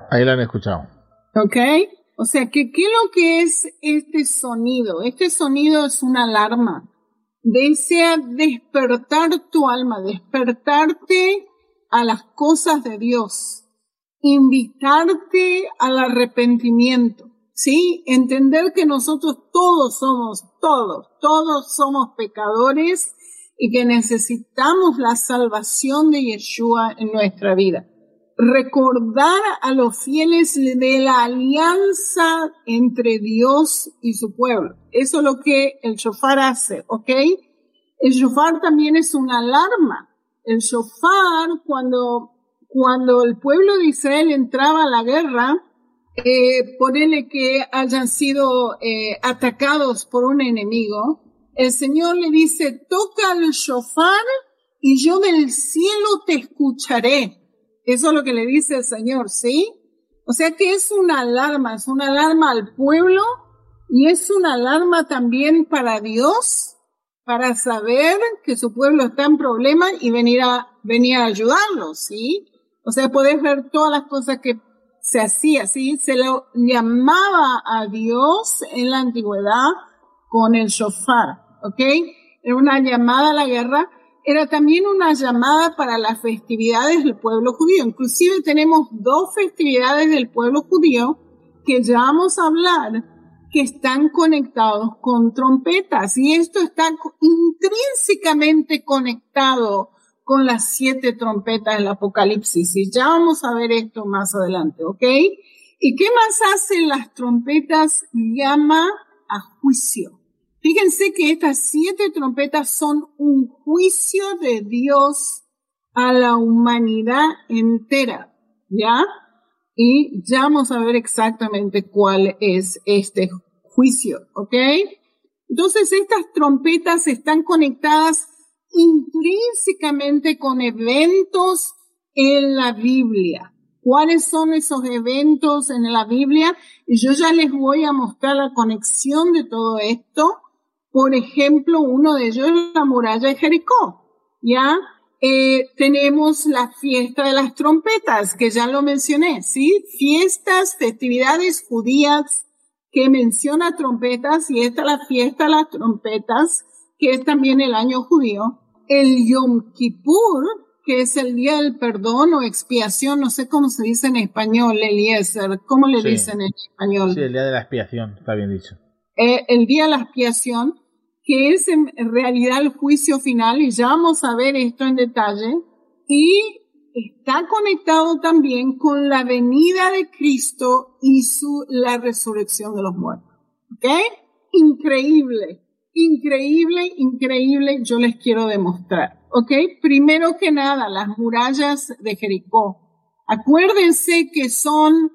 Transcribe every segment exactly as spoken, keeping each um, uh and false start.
Ahí la han escuchado. ¿Ok? O sea, que ¿qué es lo que es este sonido? Este sonido es una alarma. Desea despertar tu alma, despertarte a las cosas de Dios, invitarte al arrepentimiento, ¿sí? Entender que nosotros todos somos, todos, todos somos pecadores y que necesitamos la salvación de Yeshua en nuestra vida. Recordar a los fieles de la alianza entre Dios y su pueblo. Eso es lo que el shofar hace, ¿ok? El shofar también es una alarma. El shofar, cuando, cuando el pueblo de Israel entraba a la guerra, eh, ponele que hayan sido eh, atacados por un enemigo, el Señor le dice, toca el shofar y yo del cielo te escucharé. Eso es lo que le dice el Señor, ¿sí? O sea que es una alarma, es una alarma al pueblo y es una alarma también para Dios, para saber que su pueblo está en problemas y venir a, venir a ayudarlo, ¿sí? O sea, podés ver todas las cosas que se hacía, ¿sí? Se lo llamaba a Dios en la antigüedad con el shofar, ¿ok? Era una llamada a la guerra. Era también una llamada para las festividades del pueblo judío. Inclusive tenemos dos festividades del pueblo judío que ya vamos a hablar, que están conectados con trompetas. Y esto está intrínsecamente conectado con las siete trompetas del Apocalipsis. Y ya vamos a ver esto más adelante, ¿ok? ¿Y qué más hacen las trompetas? Llama a juicio. Fíjense que estas siete trompetas son un juicio de Dios a la humanidad entera, ¿ya? Y ya vamos a ver exactamente cuál es este juicio, ¿ok? Entonces estas trompetas están conectadas intrínsecamente con eventos en la Biblia. ¿Cuáles son esos eventos en la Biblia? Y yo ya les voy a mostrar la conexión de todo esto. Por ejemplo, uno de ellos es la muralla de Jericó, ¿ya? Eh, tenemos la fiesta de las trompetas, que ya lo mencioné, ¿sí? Fiestas, festividades judías que menciona trompetas, y esta es la fiesta de las trompetas, que es también el año judío. El Yom Kippur, que es el día del perdón o expiación, no sé cómo se dice en español, Eliezer, ¿cómo le sí. dicen en español? Sí, el día de la expiación, está bien dicho. Eh, el día de la expiación, que es en realidad el juicio final, y ya vamos a ver esto en detalle, y está conectado también con la venida de Cristo y su, la resurrección de los muertos. ¿Ok? Increíble, increíble, increíble, yo les quiero demostrar. ¿Ok? Primero que nada, las murallas de Jericó. Acuérdense que son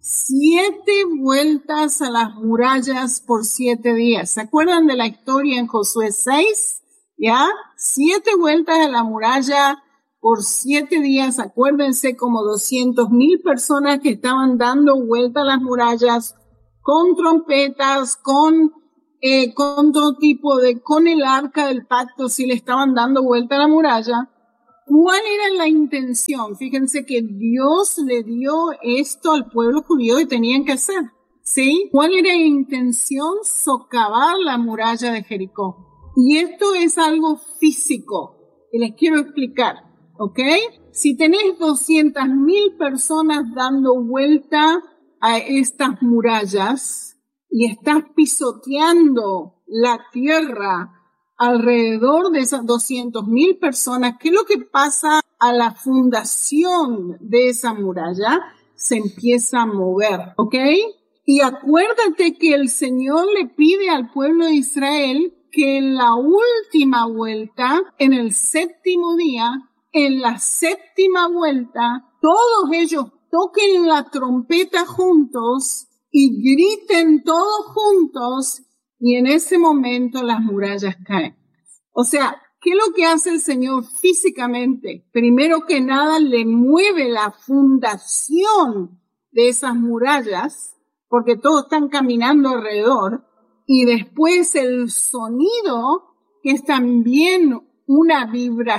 siete vueltas a las murallas por siete días. ¿Se acuerdan de la historia en Josué seis? ¿Ya? Siete vueltas a la muralla por siete días. Acuérdense, como doscientos mil personas que estaban dando vuelta a las murallas con trompetas, con, eh, con todo tipo de, con el arca del pacto, si le estaban dando vuelta a la muralla. ¿Cuál era la intención? Fíjense que Dios le dio esto al pueblo judío y tenían que hacer, ¿sí? ¿Cuál era la intención? Socavar la muralla de Jericó. Y esto es algo físico que les quiero explicar, ¿ok? Si tenés doscientas mil personas dando vuelta a estas murallas y estás pisoteando la tierra alrededor de esas doscientas mil personas, ¿qué es lo que pasa a la fundación de esa muralla? Se empieza a mover, ¿ok? Y acuérdate que el Señor le pide al pueblo de Israel que en la última vuelta, en el séptimo día, en la séptima vuelta, todos ellos toquen la trompeta juntos y griten todos juntos. Y en ese momento las murallas caen. O sea, ¿qué es lo que hace el Señor físicamente? Primero que nada, le mueve la fundación de esas murallas, porque todos están caminando alrededor. Y después el sonido, que es también una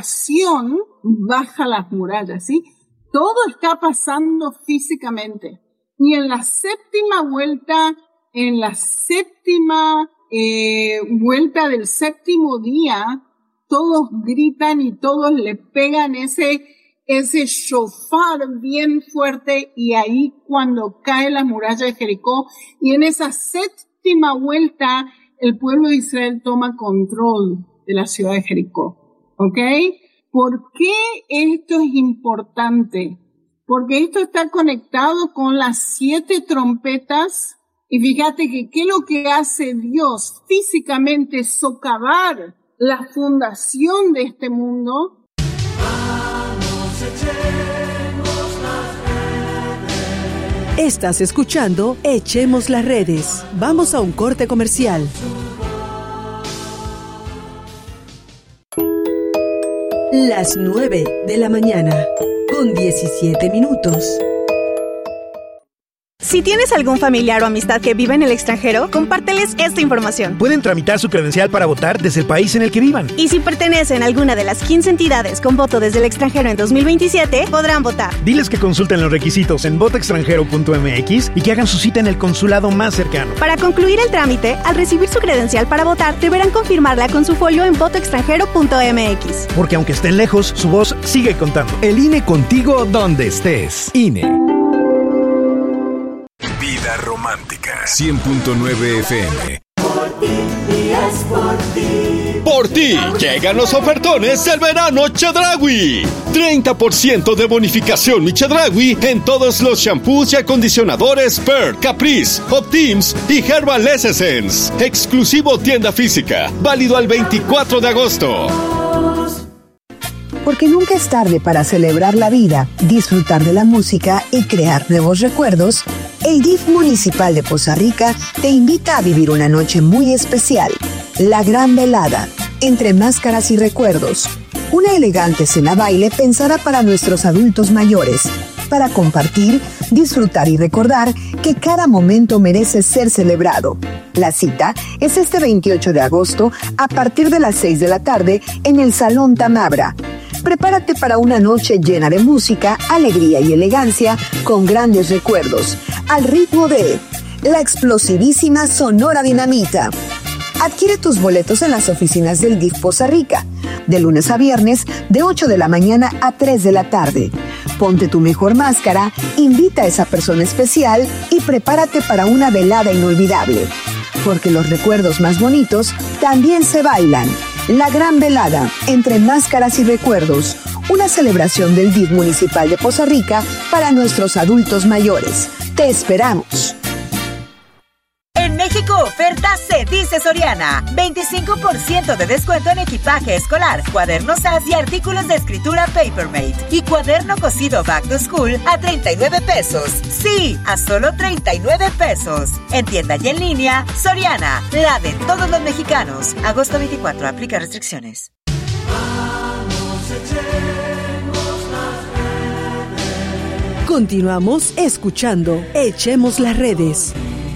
vibración, baja las murallas, ¿sí? Todo está pasando físicamente. Y en la séptima vuelta, en la séptima eh, vuelta del séptimo día, todos gritan y todos le pegan ese, ese shofar bien fuerte, y ahí cuando cae la muralla de Jericó, y en esa séptima vuelta el pueblo de Israel toma control de la ciudad de Jericó. ¿Ok? ¿Por qué esto es importante? Porque esto está conectado con las siete trompetas, y fíjate que qué es lo que hace Dios físicamente, socavar la fundación de este mundo. Vamos, echemos las redes. Estás escuchando Echemos las Redes. Vamos a un corte comercial. Las nueve de la mañana, con diecisiete minutos. Si tienes algún familiar o amistad que vive en el extranjero, compárteles esta información. Pueden tramitar su credencial para votar desde el país en el que vivan. Y si pertenecen a alguna de las quince entidades con voto desde el extranjero en dos mil veintisiete, podrán votar. Diles que consulten los requisitos en voto extranjero punto m x y que hagan su cita en el consulado más cercano. Para concluir el trámite, al recibir su credencial para votar, deberán confirmarla con su folio en voto extranjero punto m x. Porque aunque estén lejos, su voz sigue contando. El I N E contigo donde estés. I N E. Vida romántica. cien punto nueve F M. Por ti, y es por ti. Por ti, llegan los ofertones del verano Chedraui. treinta por ciento de bonificación mi Chedraui en todos los shampoos y acondicionadores Per, Caprice, Optims y Herbal Essence. Exclusivo tienda física. Válido al veinticuatro de agosto. Porque nunca es tarde para celebrar la vida, disfrutar de la música y crear nuevos recuerdos, el D I F Municipal de Poza Rica te invita a vivir una noche muy especial, la Gran Velada, entre máscaras y recuerdos. Una elegante cena baile pensada para nuestros adultos mayores, para compartir, disfrutar y recordar que cada momento merece ser celebrado. La cita es este veintiocho de agosto a partir de las seis de la tarde en el Salón Tamabra. Prepárate para una noche llena de música, alegría y elegancia con grandes recuerdos, al ritmo de la explosivísima Sonora Dinamita. Adquiere tus boletos en las oficinas del D I F Poza Rica, de lunes a viernes, de ocho de la mañana a tres de la tarde. Ponte tu mejor máscara, invita a esa persona especial y prepárate para una velada inolvidable. Porque los recuerdos más bonitos también se bailan. La Gran Velada, entre máscaras y recuerdos, una celebración del D I F Municipal de Poza Rica para nuestros adultos mayores. ¡Te esperamos! En México, oferta se dice Soriana. veinticinco por ciento de descuento en equipaje escolar, cuadernos A S y artículos de escritura Papermate. Y cuaderno cosido Back to School a treinta y nueve pesos. Sí, a solo treinta y nueve pesos. En tienda y en línea, Soriana, la de todos los mexicanos. Agosto veinticuatro, aplica restricciones. Vamos, echemos las redes. Continuamos escuchando Echemos las Redes.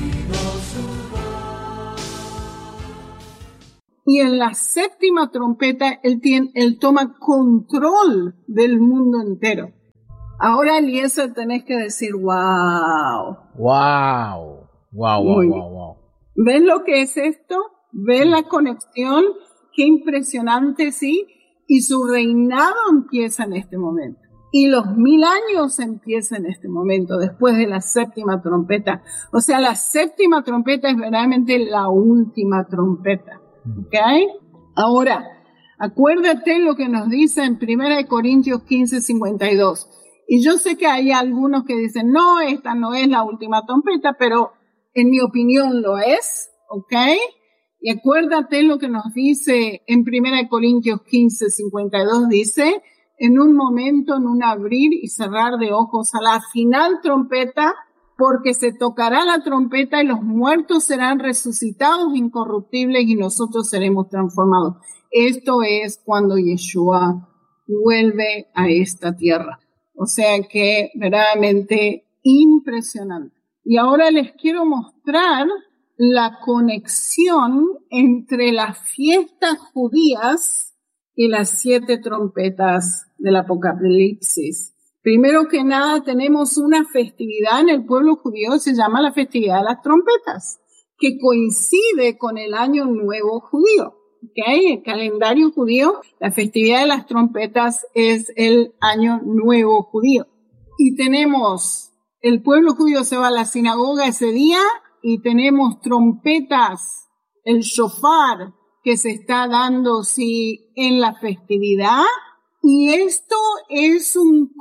Y en la séptima trompeta, él, tiene, él toma control del mundo entero. Ahora, Eliezer, tenés que decir, wow. Wow. Wow, wow, wow, wow. ¿Ven lo que es esto? ¿Ven la conexión? Qué impresionante, ¿sí? Y su reinado empieza en este momento. Y los mil años empiezan en este momento, después de la séptima trompeta. O sea, la séptima trompeta es verdaderamente la última trompeta. ¿Ok? Ahora, acuérdate lo que nos dice en primera de Corintios quince, cincuenta y dos. Y yo sé que hay algunos que dicen, no, esta no es la última trompeta, pero en mi opinión lo es. ¿Ok? Y acuérdate lo que nos dice en primera de Corintios quince, cincuenta y dos, dice, en un momento, en un abrir y cerrar de ojos, a la final trompeta, porque se tocará la trompeta y los muertos serán resucitados incorruptibles y nosotros seremos transformados. Esto es cuando Yeshua vuelve a esta tierra. O sea que verdaderamente impresionante. Y ahora les quiero mostrar la conexión entre las fiestas judías y las siete trompetas del Apocalipsis. Primero que nada, tenemos una festividad en el pueblo judío, se llama la festividad de las trompetas, que coincide con el Año Nuevo judío. ¿Okay? El calendario judío, la festividad de las trompetas es el Año Nuevo judío. Y tenemos, el pueblo judío se va a la sinagoga ese día y tenemos trompetas, el shofar que se está dando sí, en la festividad. Y esto es un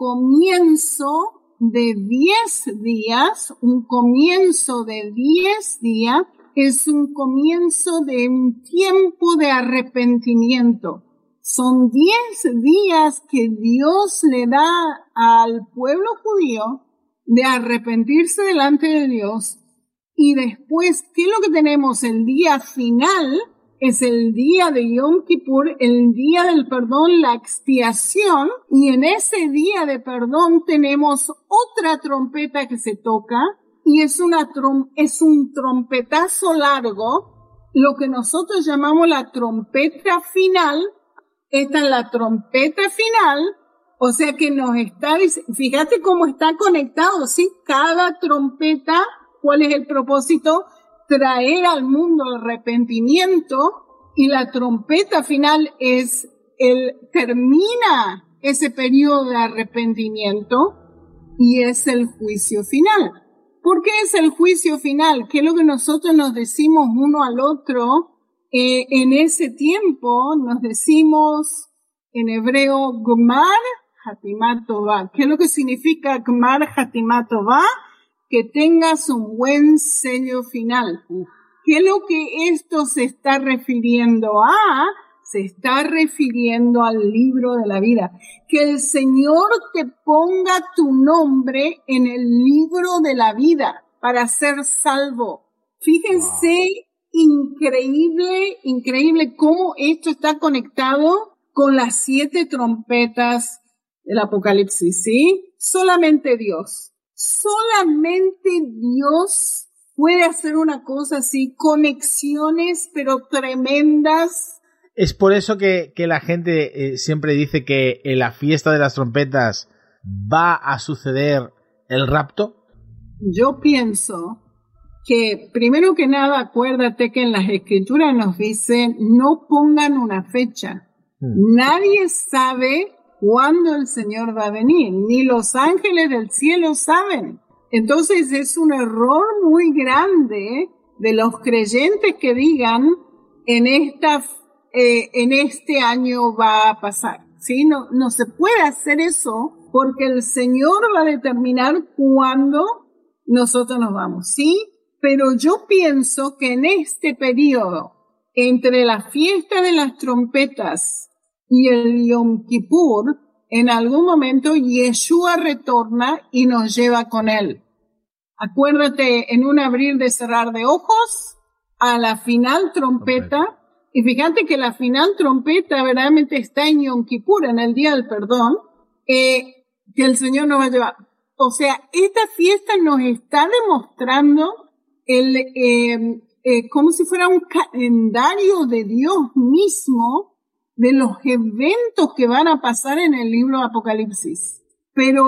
comienzo de diez días, un comienzo de diez días, es un comienzo de un tiempo de arrepentimiento. Son diez días que Dios le da al pueblo judío de arrepentirse delante de Dios. Y después, ¿qué es lo que tenemos? El día final es el día de Yom Kippur, el día del perdón, la expiación. Y en ese día de perdón tenemos otra trompeta que se toca. Y es una trom- es un trompetazo largo, lo que nosotros llamamos la trompeta final. Esta es la trompeta final, o sea que nos está, fíjate cómo está conectado, ¿sí? Cada trompeta, ¿cuál es el propósito? Traer al mundo el arrepentimiento, y la trompeta final es el, termina ese periodo de arrepentimiento y es el juicio final. ¿Por qué es el juicio final? ¿Qué es lo que nosotros nos decimos uno al otro? Eh, en ese tiempo nos decimos en hebreo Gmar Hatimat Tová. ¿Qué es lo que significa Gmar Hatimat Tová? Que tengas un buen sello final. ¿Qué es lo que esto se está refiriendo a? Se está refiriendo al libro de la vida. Que el Señor te ponga tu nombre en el libro de la vida para ser salvo. Fíjense, increíble, increíble cómo esto está conectado con las siete trompetas del Apocalipsis, ¿sí? Solamente Dios, solamente Dios puede hacer una cosa así, conexiones pero tremendas. Es por eso que, que la gente eh, siempre dice que en la fiesta de las trompetas va a suceder el rapto. Yo pienso que, primero que nada, acuérdate que en las escrituras nos dicen no pongan una fecha. Hmm. Nadie sabe cuándo el Señor va a venir, ni los ángeles del cielo saben. Entonces es un error muy grande de los creyentes que digan en esta Eh, en este año va a pasar, ¿sí? No, no se puede hacer eso porque el Señor va a determinar cuándo nosotros nos vamos, ¿sí? Pero yo pienso que en este periodo, entre la fiesta de las trompetas y el Yom Kippur, en algún momento Yeshua retorna y nos lleva con él. Acuérdate, en un abrir de cerrar de ojos, a la final trompeta, okay. Y fíjate que la final trompeta verdaderamente está en Yom Kippur, en el día del perdón, eh, que el Señor nos va a llevar. O sea, esta fiesta nos está demostrando el, eh, eh, como si fuera un calendario de Dios mismo de los eventos que van a pasar en el libro de Apocalipsis. Pero